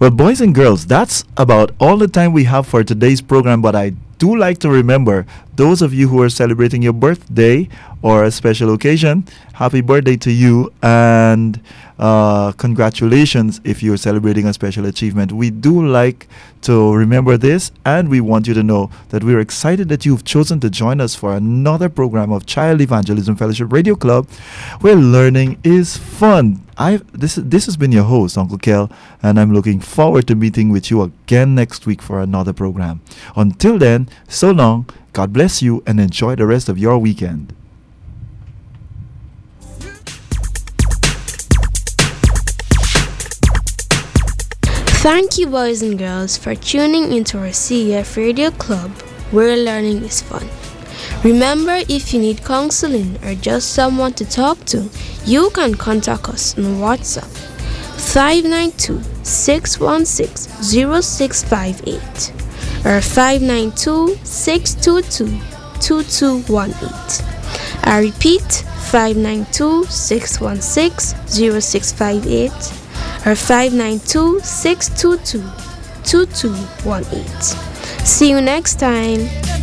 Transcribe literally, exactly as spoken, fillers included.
Well, boys and girls, that's about all the time we have for today's program. But I do like to remember those of you who are celebrating your birthday or a special occasion, happy birthday to you, and uh, congratulations if you're celebrating a special achievement. We do like to remember this, and we want you to know that we're excited that you've chosen to join us for another program of Child Evangelism Fellowship Radio Club, where learning is fun. I this this has been your host, Uncle Kel, and I'm looking forward to meeting with you again next week for another program. Until then, so long, God bless you, and enjoy the rest of your weekend. Thank you, boys and girls, for tuning into our C E F Radio Club, where learning is fun. Remember, if you need counseling or just someone to talk to, you can contact us on WhatsApp five nine two, six one six, zero six five eight or five nine two, six two two, two two one eight. I repeat, five nine two, six one six, zero six five eight or five nine two, six two two, two two one eight. See you next time.